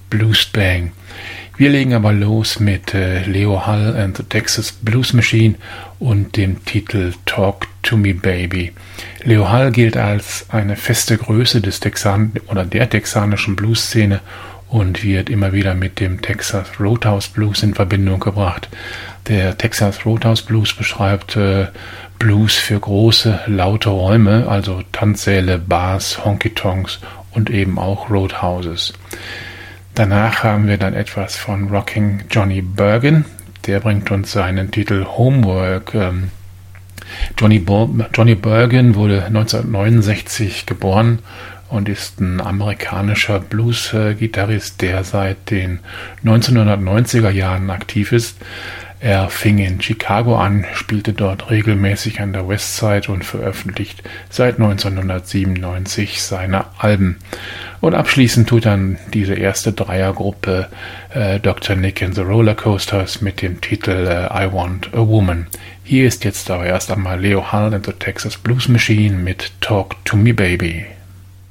Blues Bang. Wir legen aber los mit Leo Hull and the Texas Blues Machine und dem Titel Talk to Me Baby. Leo Hull gilt als eine feste Größe der texanischen Blues-Szene und wird immer wieder mit dem Texas Roadhouse Blues in Verbindung gebracht. Der Texas Roadhouse Blues beschreibt Blues für große, laute Räume, also Tanzsäle, Bars, Honky-Tonks und eben auch Roadhouses. Danach haben wir dann etwas von Rocking Johnny Bergen. Der bringt uns seinen Titel Homework. Johnny Bergen wurde 1969 geboren und ist ein amerikanischer Blues-Gitarrist, der seit den 1990er Jahren aktiv ist. Er fing in Chicago an, spielte dort regelmäßig an der Westside und veröffentlicht seit 1997 seine Alben. Und abschließend tut dann diese erste Dreiergruppe Dr. Nick and the Rollercoasters mit dem Titel I Want a Woman. Hier ist jetzt aber erst einmal Leo Hull and the Texas Blues Machine mit Talk to Me Baby.